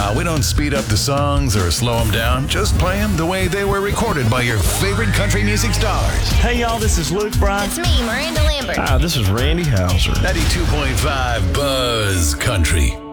We don't speed up the songs or slow them down. Just play them the way they were recorded by your favorite country music stars. Hey, y'all, this is Luke Bryan. It's me, Miranda Lambert. Hi, this is Randy Houser. 92.5 Buzz Country.